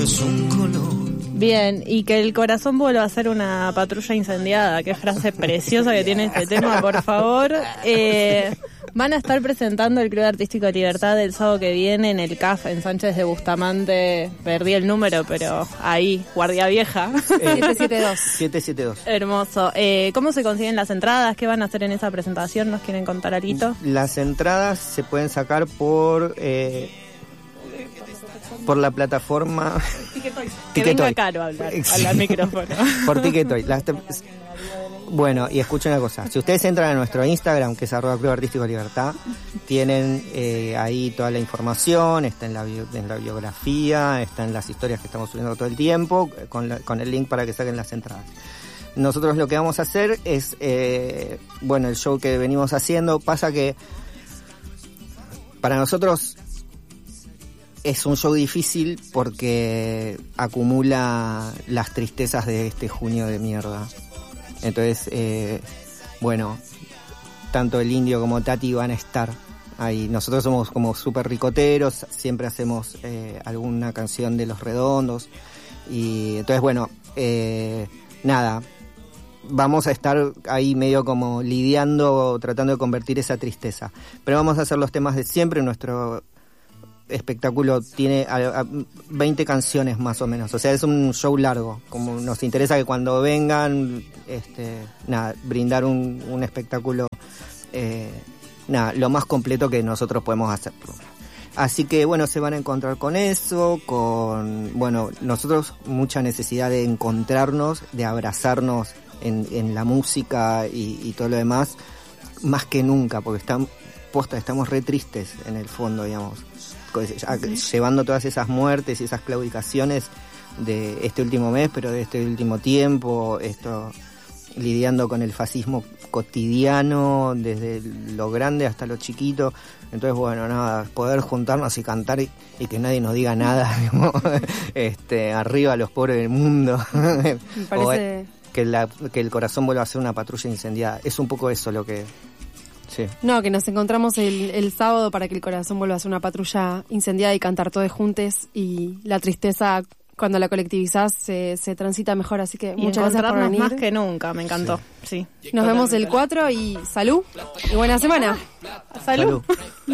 es un color. Bien, y que el corazón vuelva a ser una patrulla incendiada. Qué frase preciosa que tiene este tema, por favor. Van a estar presentando el Club Artístico Libertad el sábado que viene en el CAF en Sánchez de Bustamante. Perdí el número, pero ahí, Guardia Vieja. 772. Hermoso. ¿Cómo se consiguen las entradas? ¿Qué van a hacer en esa presentación? ¿Nos quieren contar algo? Las entradas se pueden sacar por la plataforma Ticketoy. Que venga caro hablar al micrófono. Por Ticketoy. Bueno, y escuchen una cosa. Si ustedes entran a nuestro Instagram, que es @Club Artístico Libertad, tienen ahí toda la información, está en la biografía, está en las historias que estamos subiendo todo el tiempo, con el link para que saquen las entradas. Nosotros lo que vamos a hacer es, el show que venimos haciendo. Pasa que para nosotros es un show difícil porque acumula las tristezas de este junio de mierda. Entonces, tanto el Indio como Tati van a estar ahí. Nosotros somos como súper ricoteros, siempre hacemos alguna canción de Los Redondos. Y entonces, vamos a estar ahí medio como lidiando, tratando de convertir esa tristeza. Pero vamos a hacer los temas de siempre. Nuestro espectáculo tiene 20 canciones más o menos, o sea, es un show largo. Como nos interesa que cuando vengan, brindar un espectáculo lo más completo que nosotros podemos hacer. Así que se van a encontrar con eso, nosotros mucha necesidad de encontrarnos, de abrazarnos en la música y todo lo demás, más que nunca, porque estamos re tristes en el fondo, digamos, llevando todas esas muertes y esas claudicaciones de este último mes, pero de este último tiempo, lidiando con el fascismo cotidiano, desde lo grande hasta lo chiquito. Entonces, poder juntarnos y cantar y que nadie nos diga nada, arriba los pobres del mundo. Me parece... que el corazón vuelva a ser una patrulla incendiada. Es un poco eso lo que... Sí. No, que nos encontramos el sábado para que el corazón vuelva a ser una patrulla incendiada y cantar todos juntos, y la tristeza, cuando la colectivizás, se transita mejor. Así que muchas gracias por venir. Más que nunca, me encantó. Sí. Nos vemos el 4 y salud y buena semana. Salud.